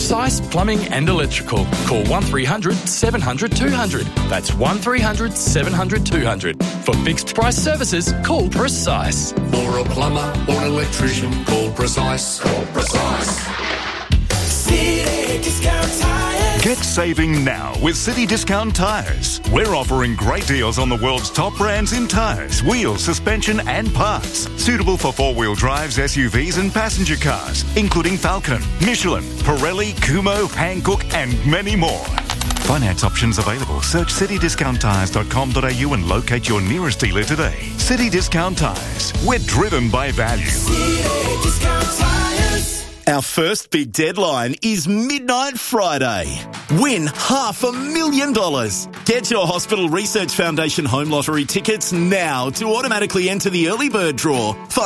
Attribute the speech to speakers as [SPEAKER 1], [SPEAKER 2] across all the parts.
[SPEAKER 1] Precise Plumbing and Electrical. Call 1300 700 200. That's 1300 700 200. For fixed price services, call Precise.
[SPEAKER 2] For a plumber or an electrician, call Precise. Call Precise.
[SPEAKER 3] City Discount Tires.
[SPEAKER 4] Get saving now with City Discount Tires. We're offering great deals on the world's top brands in tyres, wheels, suspension and parts. Suitable for four-wheel drives, SUVs and passenger cars, including Falcon, Michelin, Pirelli, Kumho, Hankook and many more. Finance options available. Search citydiscounttires.com.au and locate your nearest dealer today. City Discount Tires. We're driven by value.
[SPEAKER 3] City Discount Tires.
[SPEAKER 5] Our first big deadline is Midnight Friday. Win $500,000. Get your Hospital Research Foundation Home Lottery tickets now to automatically enter the early bird draw for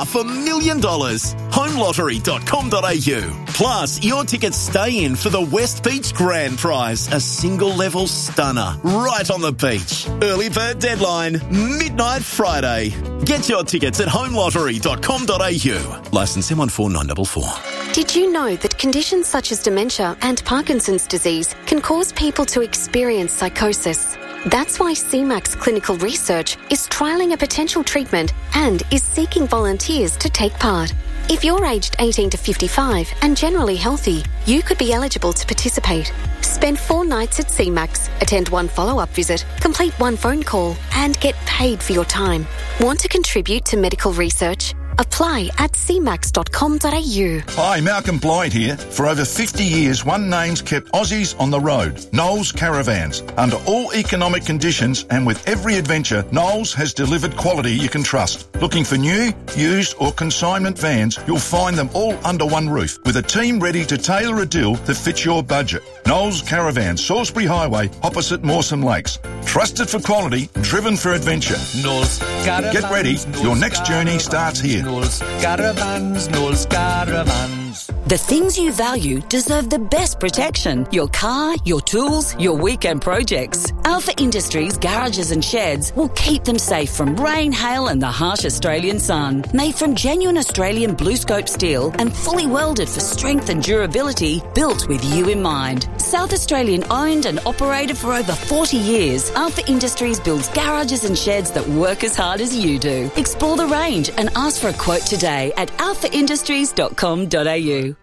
[SPEAKER 5] $500,000. Homelottery.com.au. Plus, your tickets stay in for the West Beach Grand Prize, a single-level stunner right on the beach. Early bird deadline, Midnight Friday. Get your tickets at homelottery.com.au. Licence M14944.
[SPEAKER 6] Did you know that conditions such as dementia and Parkinson's disease can cause people to experience psychosis? That's why CMAX Clinical Research is trialling a potential treatment and is seeking volunteers to take part. If you're aged 18 to 55 and generally healthy, you could be eligible to participate. Spend 4 nights at CMAX, attend 1 follow-up visit, complete 1 phone call, and get paid for your time. Want to contribute to medical research? Apply at cmax.com.au.
[SPEAKER 7] Hi, Malcolm Blythe here. For over 50 years, one name's kept Aussies on the road. Knowles Caravans. Under all economic conditions and with every adventure, Knowles has delivered quality you can trust. Looking for new, used or consignment vans, you'll find them all under one roof with a team ready to tailor a deal that fits your budget. Knowles Caravans, Salisbury Highway, opposite Mawson Lakes. Trusted for quality, driven for adventure.
[SPEAKER 8] Knowles Caravans.
[SPEAKER 7] Get ready, your next journey starts here.
[SPEAKER 8] Knowles Caravans, Knowles Caravans.
[SPEAKER 9] The things you value deserve the best protection. Your car, your tools, your weekend projects. Alpha Industries garages and sheds will keep them safe from rain, hail and the harsh Australian sun. Made from genuine Australian blue scope steel and fully welded for strength and durability, built with you in mind. South Australian owned and operated for over 40 years, Alpha Industries builds garages and sheds that work as hard as you do. Explore the range and ask for a quote today at alphaindustries.com.au.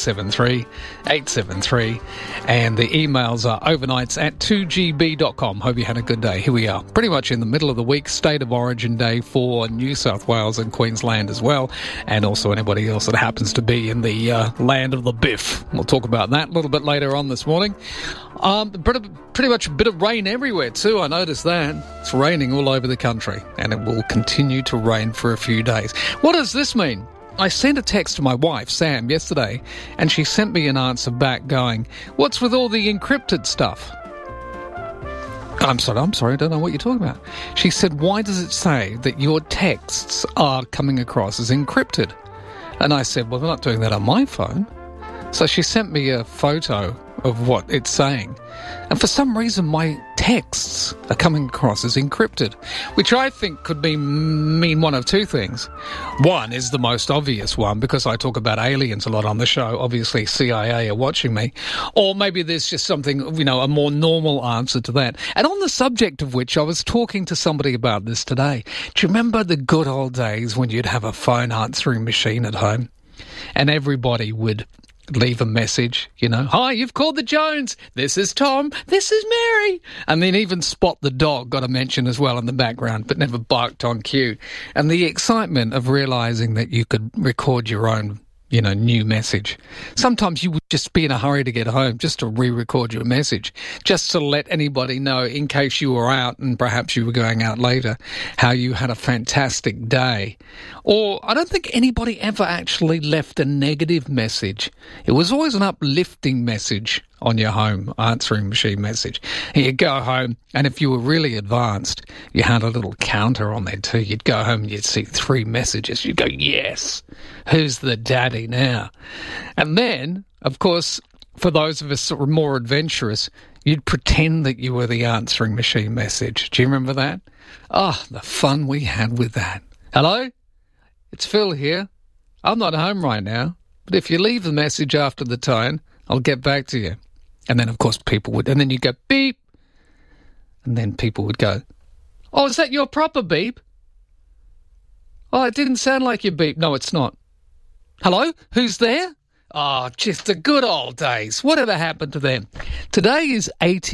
[SPEAKER 10] 873 and the emails are overnights at 2gb.com. Hope you had a good day. Here we are, pretty much in the middle of the week, State of Origin Day for New South Wales and Queensland as well, and also anybody else that happens to be in the land of the biff. We'll talk about that a little bit later on this morning. Pretty much a bit of rain everywhere too, I noticed that. It's raining all over the country and it will continue to rain for a few days. What does this mean? I sent a text to my wife, Sam, yesterday, and she sent me an answer back going, "What's with all the encrypted stuff?" I'm sorry, I don't know what you're talking about. She said, "Why does it say that your texts are coming across as encrypted?" And I said, "Well, we're not doing that on my phone." So she sent me a photo of what it's saying. And for some reason, my texts are coming across as encrypted, which I think could mean one of two things. One is the most obvious one, because I talk about aliens a lot on the show. Obviously, CIA are watching me. Or maybe there's just something, a more normal answer to that. And on the subject of which, I was talking to somebody about this today. Do you remember the good old days when you'd have a phone answering machine at home? And everybody would leave a message, "Hi, you've called the Jones. This is Tom. This is Mary." And then even Spot the dog got a mention as well in the background, but never barked on cue. And the excitement of realising that you could record your own, new message. Sometimes you would just be in a hurry to get home just to re-record your message, just to let anybody know, in case you were out and perhaps you were going out later, how you had a fantastic day. Or I don't think anybody ever actually left a negative message. It was always an uplifting message on your home answering machine message. And you'd go home, and if you were really advanced, you had a little counter on there too. You'd go home and you'd see 3 messages. You'd go, yes, who's the daddy now? And then, of course, for those of us that were more adventurous, you'd pretend that you were the answering machine message. Do you remember that? Oh, the fun we had with that. Hello? It's Phil here. I'm not home right now, but if you leave the message after the tone, I'll get back to you. And then, of course, people would... And then you'd go, beep. And then people would go, oh, is that your proper beep? Oh, it didn't sound like your beep. No, it's not. Hello? Who's there? Oh, just the good old days. Whatever happened to them? Today is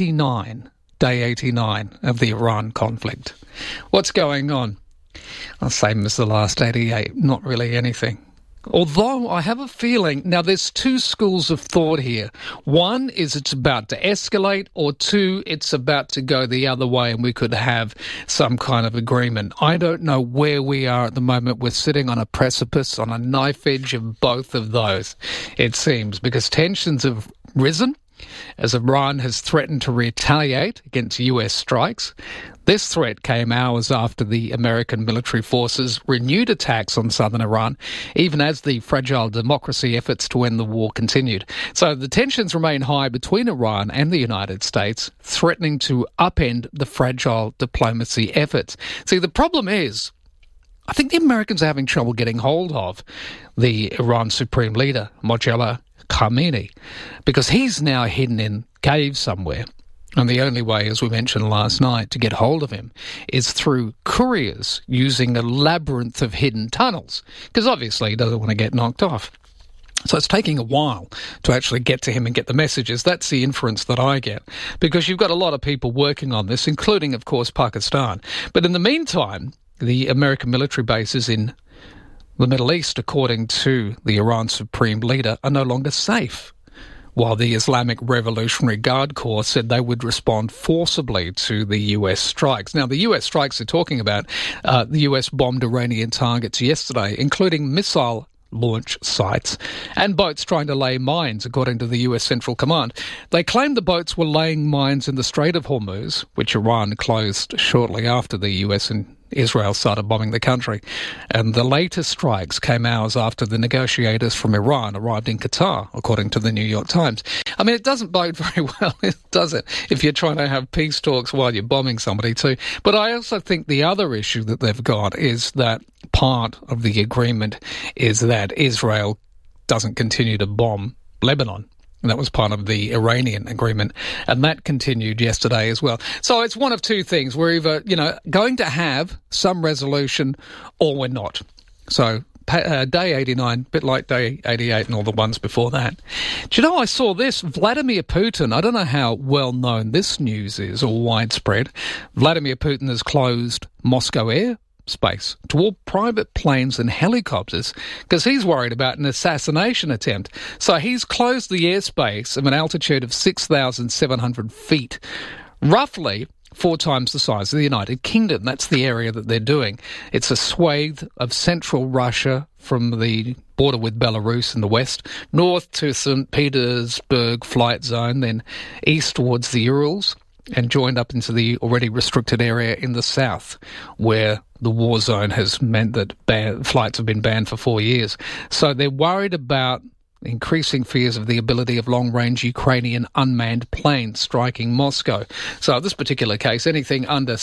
[SPEAKER 10] 89, day 89 of the Iran conflict. What's going on? Well, same as the last 88, not really anything. Although I have a feeling, now there's two schools of thought here. One is it's about to escalate, or two, it's about to go the other way and we could have some kind of agreement. I don't know where we are at the moment. We're sitting on a precipice, on a knife edge of both of those, it seems, because tensions have risen as Iran has threatened to retaliate against US strikes. This threat came hours after the American military forces renewed attacks on southern Iran, even as the fragile democracy efforts to end the war continued. So the tensions remain high between Iran and the United States, threatening to upend the fragile diplomacy efforts. See, the problem is, I think the Americans are having trouble getting hold of the Iran Supreme Leader, Mojtaba Khamenei, because he's now hidden in caves somewhere. And the only way, as we mentioned last night, to get hold of him is through couriers using a labyrinth of hidden tunnels, because obviously he doesn't want to get knocked off. So it's taking a while to actually get to him and get the messages. That's the inference that I get, because you've got a lot of people working on this, including, of course, Pakistan. But in the meantime, the American military bases in the Middle East, according to the Iran Supreme Leader, are no longer safe, while the Islamic Revolutionary Guard Corps said they would respond forcibly to the US strikes. Now, the US strikes they're talking about, the US bombed Iranian targets yesterday, including missile launch sites and boats trying to lay mines, according to the US Central Command. They claimed the boats were laying mines in the Strait of Hormuz, which Iran closed shortly after the US and Israel started bombing the country. And the latest strikes came hours after the negotiators from Iran arrived in Qatar, according to the New York Times. I mean, it doesn't bode very well, does it, if you're trying to have peace talks while you're bombing somebody too. But I also think the other issue that they've got is that part of the agreement is that Israel doesn't continue to bomb Lebanon. And that was part of the Iranian agreement. And that continued yesterday as well. So it's one of two things. We're either, going to have some resolution or we're not. So day 89, a bit like day 88 and all the ones before that. Do you know, I saw this. Vladimir Putin, I don't know how well known this news is or widespread. Vladimir Putin has closed Moscow airspace to all private planes and helicopters because he's worried about an assassination attempt. So he's closed the airspace of an altitude of 6,700 feet, roughly 4 times the size of the United Kingdom. That's the area that they're doing. It's a swathe of central Russia from the border with Belarus in the west, north to St. Petersburg flight zone, then east towards the Urals, and joined up into the already restricted area in the south, where the war zone has meant that flights have been banned for 4 years. So they're worried about increasing fears of the ability of long-range Ukrainian unmanned planes striking Moscow. So in this particular case, anything under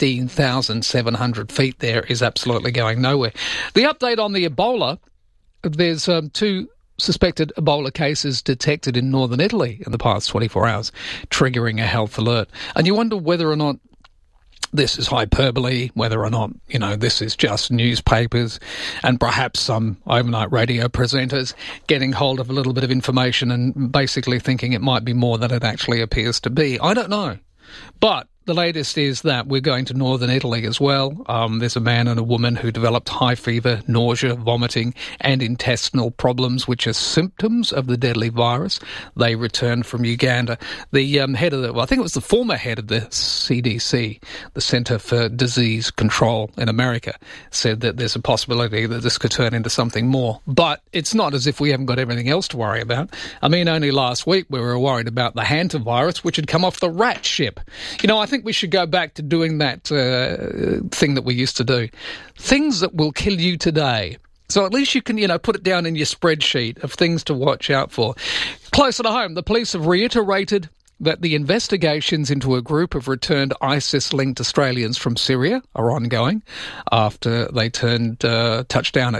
[SPEAKER 10] 16,700 feet there is absolutely going nowhere. The update on the Ebola, there's 2 suspected Ebola cases detected in northern Italy in the past 24 hours, triggering a health alert. And you wonder whether or not this is hyperbole, whether or not, this is just newspapers and perhaps some overnight radio presenters getting hold of a little bit of information and basically thinking it might be more than it actually appears to be. I don't know. But the latest is that we're going to northern Italy as well. There's a man and a woman who developed high fever, nausea, vomiting, and intestinal problems, which are symptoms of the deadly virus. They returned from Uganda. The head of I think it was the former head of the CDC, the Center for Disease Control in America, said that there's a possibility that this could turn into something more. But it's not as if we haven't got everything else to worry about. I mean, only last week we were worried about the hantavirus, which had come off the rat ship. I think we should go back to doing that thing that we used to do. Things that will kill you today. So at least you can, put it down in your spreadsheet of things to watch out for. Closer to home, the police have reiterated that the investigations into a group of returned ISIS-linked Australians from Syria are ongoing after they touched down at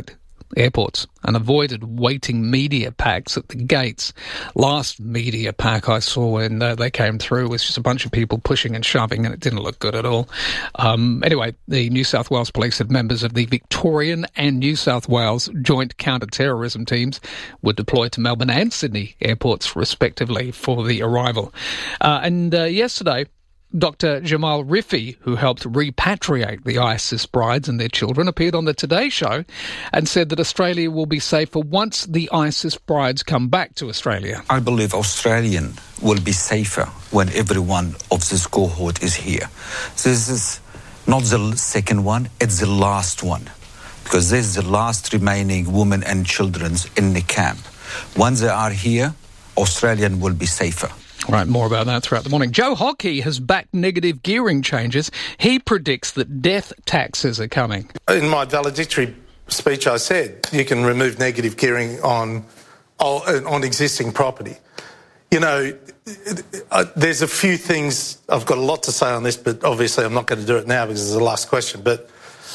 [SPEAKER 10] airports and avoided waiting media packs at the gates. Last media pack I saw when they came through was just a bunch of people pushing and shoving, and it didn't look good at all. Anyway, the New South Wales Police said members of the Victorian and New South Wales joint counter-terrorism teams were deployed to Melbourne and Sydney airports, respectively, for the arrival. And yesterday, Dr. Jamal Rifi, who helped repatriate the ISIS brides and their children, appeared on the Today Show and said that Australia will be safer once the ISIS brides come back to Australia.
[SPEAKER 11] I believe Australian will be safer when every one of this cohort is here. This is not the second one, it's the last one, because this is the last remaining women and children in the camp. Once they are here, Australian will be safer.
[SPEAKER 10] Right, more about that throughout the morning. Joe Hockey has backed negative gearing changes. He predicts that death taxes are coming.
[SPEAKER 12] In my valedictory speech, I said you can remove negative gearing on existing property. You know, there's a few things. I've got a lot to say on this, but obviously I'm not going to do it now because it's the last question. But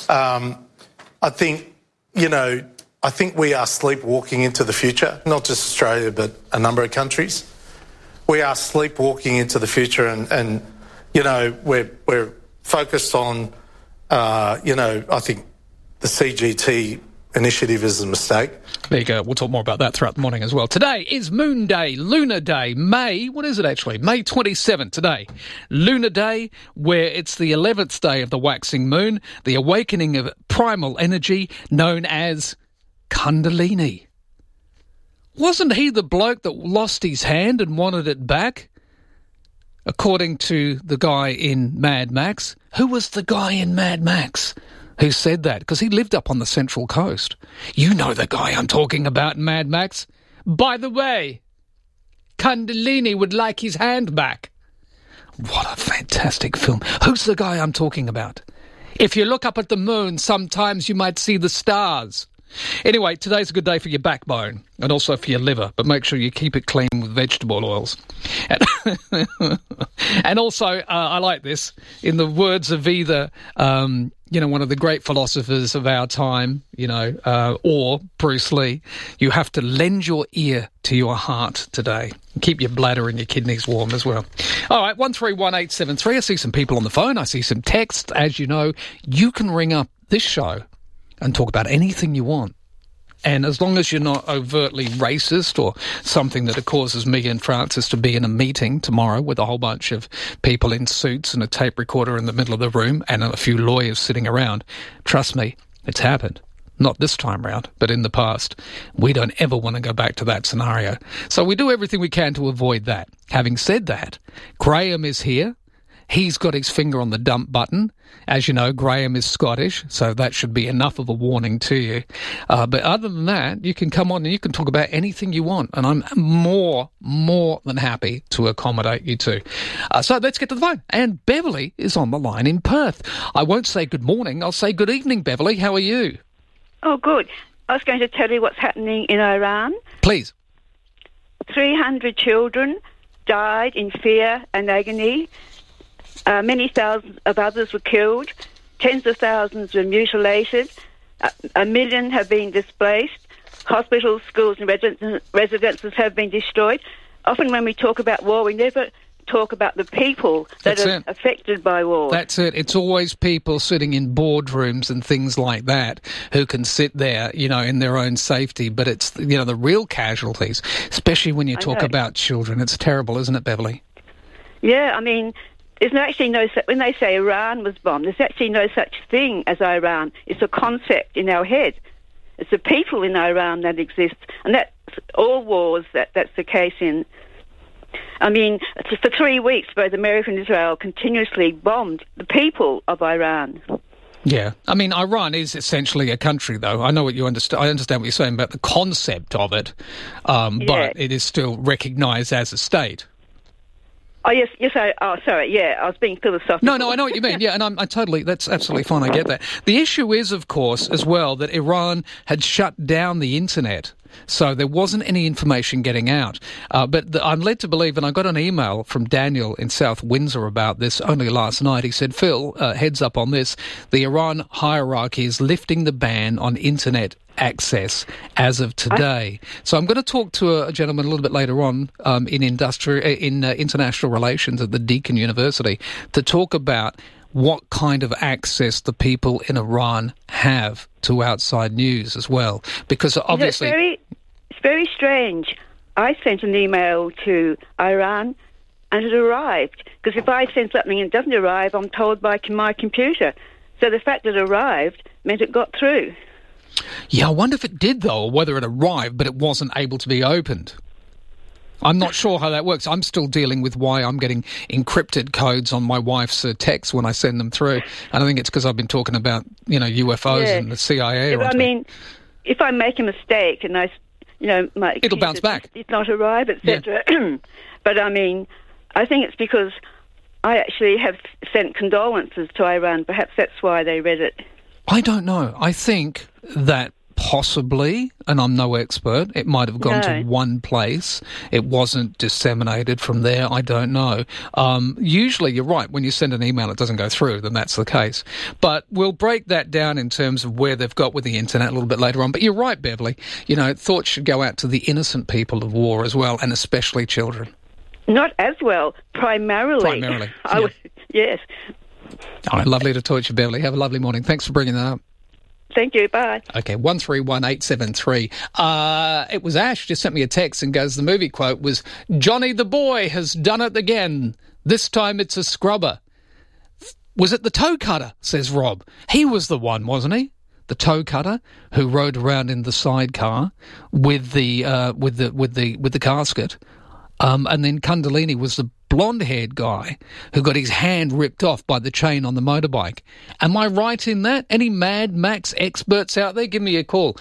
[SPEAKER 12] I think we are sleepwalking into the future, not just Australia, but a number of countries. We are sleepwalking into the future, and we're focused on, I think the CGT initiative is a mistake.
[SPEAKER 10] There you go. We'll talk more about that throughout the morning as well. Today is Moon Day, Lunar Day, May 27th today. Lunar Day, where it's the 11th day of the waxing moon, the awakening of primal energy known as Kundalini. Wasn't he the bloke that lost his hand and wanted it back? According to the guy in Mad Max. Who was the guy in Mad Max who said that? Because he lived up on the Central Coast. You know the guy I'm talking about in Mad Max. By the way, Kundalini would like his hand back. What a fantastic film. Who's the guy I'm talking about? If you look up at the moon, sometimes you might see the stars. Anyway, today's a good day for your backbone and also for your liver, but make sure you keep it clean with vegetable oils. And also, I like this, in the words of either, one of the great philosophers of our time, or Bruce Lee, you have to lend your ear to your heart today. Keep your bladder and your kidneys warm as well. All right, 131873. I see some people on the phone. I see some texts. As you know, you can ring up this show and talk about anything you want. And as long as you're not overtly racist or something that causes me and Francis to be in a meeting tomorrow with a whole bunch of people in suits and a tape recorder in the middle of the room and a few lawyers sitting around, trust me, it's happened. Not this time round, but in the past. We don't ever want to go back to that scenario. So we do everything we can to avoid that. Having said that, Graham is here. He's got his finger on the dump button. As you know, Graham is Scottish, so that should be enough of a warning to you. But other than that, you can come on and you can talk about anything you want, and I'm more than happy to accommodate you too. So let's get to the phone. And Beverly is on the line in Perth. I won't say good morning, I'll say good evening, Beverly. How are you?
[SPEAKER 13] Oh, good. I was going to tell you what's happening in Iran.
[SPEAKER 10] Please.
[SPEAKER 13] 300 children died in fear and agony. Many thousands of others were killed. Tens of thousands were mutilated. 1 million have been displaced. Hospitals, schools and residences have been destroyed. Often when we talk about war, we never talk about the people that are affected by war.
[SPEAKER 10] That's it. It's always people sitting in boardrooms and things like that who can sit there, in their own safety. But it's, the real casualties, especially when you talk about children. It's terrible, isn't it, Beverly?
[SPEAKER 13] Yeah, I mean, there's actually when they say Iran was bombed, there's actually no such thing as Iran. It's a concept in our head. It's the people in Iran that exist, and that's all wars that's the case in. I mean, for 3 weeks, both America and Israel continuously bombed the people of Iran.
[SPEAKER 10] Yeah. I mean, Iran is essentially a country, though. I know what you understand. I understand what you're saying about the concept of it, but it is still recognised as a state.
[SPEAKER 13] Oh, yes, sorry, yeah, I was being philosophical.
[SPEAKER 10] No, I know what you mean, yeah, and that's absolutely fine, I get that. The issue is, of course, as well, that Iran had shut down the internet, so there wasn't any information getting out. But I'm led to believe, and I got an email from Daniel in South Windsor about this only last night. He said, Phil, heads up on this, the Iran hierarchy is lifting the ban on internet access as of today. So I'm going to talk to a gentleman a little bit later on in international relations at the Deakin University to talk about what kind of access the people in Iran have to outside news as well. Because obviously...
[SPEAKER 13] It's very strange. I sent an email to Iran and it arrived. Because if I send something and it doesn't arrive, I'm told by my computer. So the fact that it arrived meant it got through.
[SPEAKER 10] Yeah, I wonder if it did, though, or whether it arrived but it wasn't able to be opened. I'm not sure how that works. I'm still dealing with why I'm getting encrypted codes on my wife's texts when I send them through. And I think it's because I've been talking about, UFOs and the CIA.
[SPEAKER 13] I mean, if I make a mistake and
[SPEAKER 10] it'll bounce back.
[SPEAKER 13] It's not arrive, etc. Yeah. But I mean, I think it's because I actually have sent condolences to Iran. Perhaps that's why they read it.
[SPEAKER 10] I don't know. I think that possibly, and I'm no expert, it might have gone to one place. It wasn't disseminated from there. I don't know. Usually, you're right. When you send an email, it doesn't go through, then that's the case. But we'll break that down in terms of where they've got with the internet a little bit later on. But you're right, Beverly. Thoughts should go out to the innocent people of war as well, and especially children.
[SPEAKER 13] Not as well. Primarily. Yes.
[SPEAKER 10] All right, lovely to talk to you, Beverly. Have a lovely morning. Thanks for bringing that up.
[SPEAKER 13] Thank you. Bye.
[SPEAKER 10] Okay, 131873. It was Ash just sent me a text and goes, the movie quote was, "Johnny the boy has done it again. This time it's a scrubber." Was it the toe cutter, says Rob. He was the one, wasn't he? The toe cutter who rode around in the sidecar with the casket. And then Kundalini was the blonde-haired guy who got his hand ripped off by the chain on the motorbike. Am I right in that? Any Mad Max experts out there? Give me a call.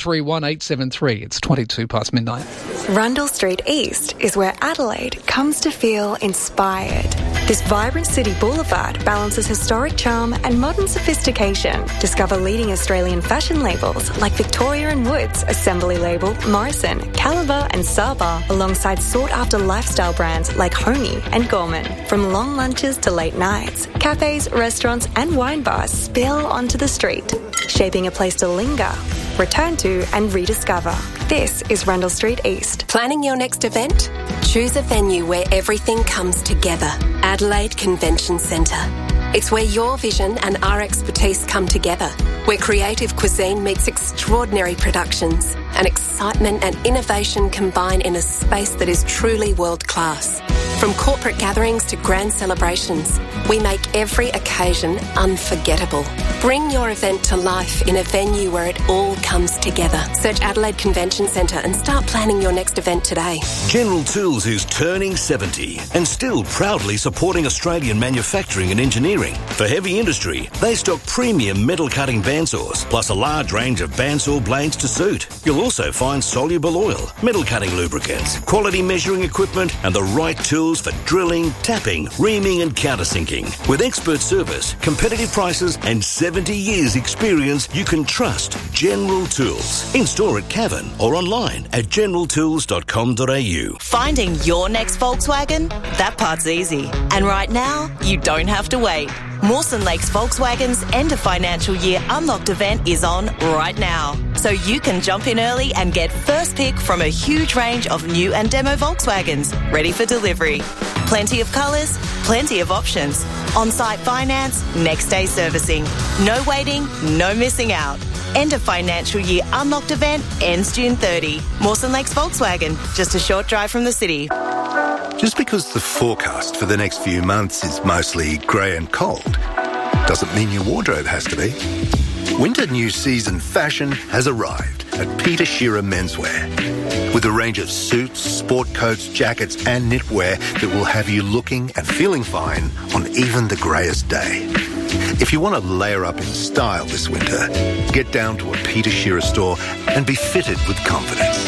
[SPEAKER 10] 131873. It's 22 past midnight.
[SPEAKER 14] Rundle Street East is where Adelaide comes to feel inspired. This vibrant city boulevard balances historic charm and modern sophistication. Discover leading Australian fashion labels like Victoria & Woods, Assembly Label, Morrison, Caliber and Saba, alongside sought-after lifestyle brands like Homey and Gorman. From long lunches to late nights, cafes, restaurants and wine bars spill onto the street, shaping a place to linger, return to and rediscover. This is Rundle Street East.
[SPEAKER 15] Planning your next event? Choose a venue where everything comes together. Adelaide Convention Centre. It's where your vision and our expertise come together, where creative cuisine meets extraordinary productions and excitement and innovation combine in a space that is truly world-class. From corporate gatherings to grand celebrations, we make every occasion unforgettable. Bring your event to life in a venue where it all comes together. Search Adelaide Convention Centre and start planning your next event today.
[SPEAKER 16] General Tools is turning 70 and still proudly supporting Australian manufacturing and engineering. For heavy industry, they stock premium metal cutting bandsaws, plus a large range of bandsaw blades to suit. You'll also find soluble oil, metal cutting lubricants, quality measuring equipment, and the right tools for drilling, tapping, reaming and countersinking. With expert service, competitive prices and 70 years experience, you can trust General Tools. In store at Cavan or online at generaltools.com.au.
[SPEAKER 17] Finding your next Volkswagen? That part's easy. And right now, you don't have to wait. Mawson Lakes Volkswagen's end of financial year Unlocked event is on right now. So you can jump in early and get first pick from a huge range of new and demo Volkswagens ready for delivery. Plenty of colours, plenty of options. On-site finance, next day servicing. No waiting, no missing out. End of financial year Unlocked event ends June 30. Mawson Lakes Volkswagen, just a short drive from the city.
[SPEAKER 18] Just because the forecast for the next few months is mostly grey and cold doesn't mean your wardrobe has to be. Winter new season fashion has arrived at Peter Shearer Menswear. With a range of suits, sport coats, jackets and knitwear that will have you looking and feeling fine on even the greyest day. If you want to layer up in style this winter, get down to a Peter Shearer store and be fitted with confidence.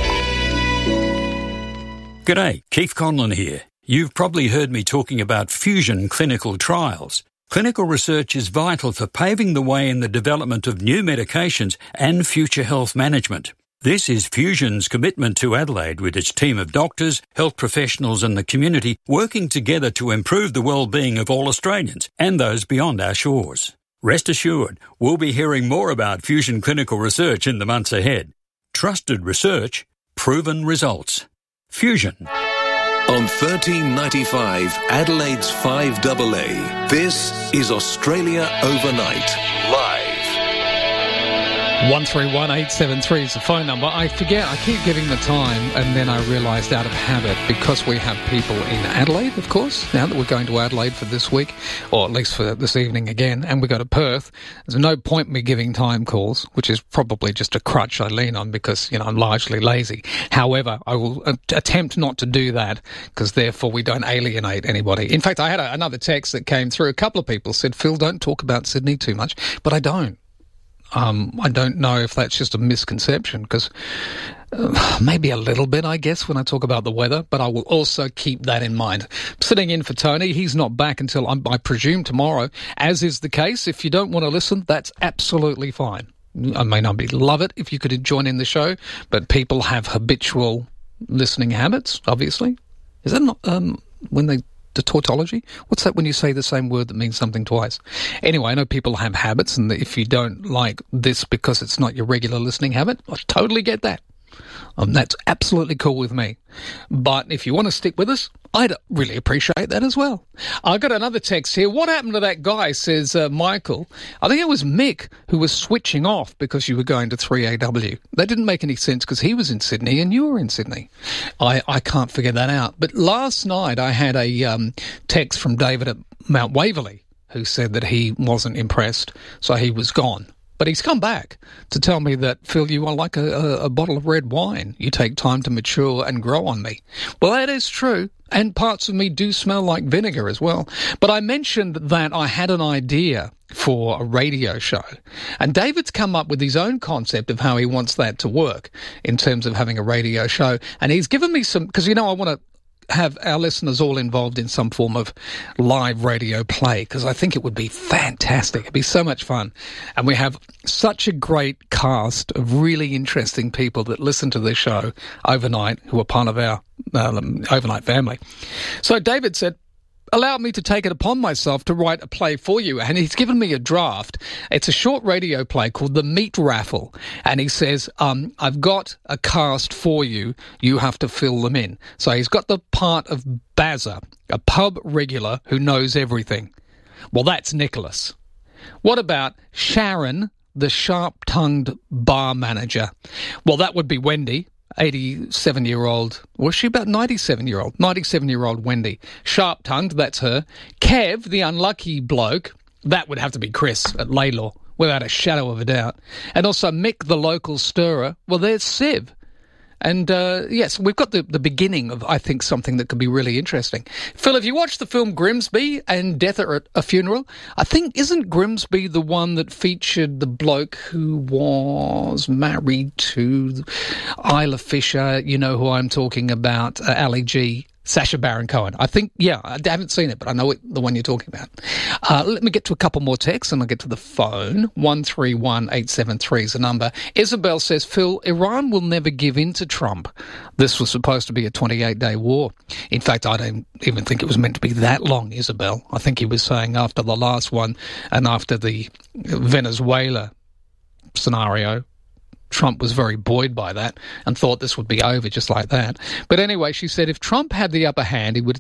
[SPEAKER 19] G'day, Keith Conlon here. You've probably heard me talking about fusion clinical trials. Clinical research is vital for paving the way in the development of new medications and future health management. This is Fusion's commitment to Adelaide with its team of doctors, health professionals and the community working together to improve the well-being of all Australians and those beyond our shores. Rest assured, we'll be hearing more about fusion clinical research in the months ahead. Trusted research, proven results. Fusion.
[SPEAKER 20] On 1395, Adelaide's 5AA, this is Australia Overnight, live.
[SPEAKER 10] 131873 is the phone number. I forget, I keep giving the time, and then I realised out of habit, because we have people in Adelaide, of course, now that we're going to Adelaide for this week, or at least for this evening again, and we go to Perth, there's no point me giving time calls, which is probably just a crutch I lean on because, I'm largely lazy. However, I will attempt not to do that, because therefore we don't alienate anybody. In fact, I had another text that came through. A couple of people said, Phil, don't talk about Sydney too much, but I don't. I don't know if that's just a misconception, because maybe a little bit, I guess, when I talk about the weather, but I will also keep that in mind. Sitting in for Tony, he's not back until, I presume, tomorrow, as is the case. If you don't want to listen, that's absolutely fine. I may not love it if you could join in the show, but people have habitual listening habits, obviously. Is that not the tautology? What's that when you say the same word that means something twice? Anyway, I know people have habits, and if you don't like this because it's not your regular listening habit, I totally get that. That's absolutely cool with me. But if you want to stick with us, I'd really appreciate that as well. I got another text here. What happened to that guy, says Michael. I think it was Mick who was switching off because you were going to 3AW. That didn't make any sense because he was in Sydney and you were in Sydney. I can't figure that out. But last night I had a text from David at Mount Waverley who said that he wasn't impressed, so he was gone. But he's come back to tell me that, Phil, you are like a bottle of red wine. You take time to mature and grow on me. Well, that is true. And parts of me do smell like vinegar as well. But I mentioned that I had an idea for a radio show. And David's come up with his own concept of how he wants that to work in terms of having a radio show. And he's given me some, because, I want to have our listeners all involved in some form of live radio play, because I think it would be fantastic. It'd be so much fun. And we have such a great cast of really interesting people that listen to this show overnight who are part of our overnight family. So David said, allow me to take it upon myself to write a play for you. And he's given me a draft. It's a short radio play called The Meat Raffle. And he says, I've got a cast for you. You have to fill them in. So he's got the part of Bazza, a pub regular who knows everything. Well, that's Nicholas. What about Sharon, the sharp-tongued bar manager? Well, that would be Wendy. 87-year-old, was she about 97-year-old? 97-year-old Wendy. Sharp-tongued, that's her. Kev, the unlucky bloke, that would have to be Chris at Laidlaw, without a shadow of a doubt. And also Mick, the local stirrer. Well, there's Siv. And, yes, we've got the beginning of, I think, something that could be really interesting. Phil, have you watched the film Grimsby and Death at a Funeral? I think, isn't Grimsby the one that featured the bloke who was married to Isla Fisher? You know who I'm talking about, Ali G, Sacha Baron Cohen. I think, yeah, I haven't seen it, but I know the one you're talking about. Let me get to a couple more texts and I'll get to the phone. 131873 is the number. Isabel says, Phil, Iran will never give in to Trump. This was supposed to be a 28-day war. In fact, I don't even think it was meant to be that long, Isabel. I think he was saying after the last one and after the Venezuela scenario, Trump was very buoyed by that and thought this would be over just like that. But anyway, she said if Trump had the upper hand, he would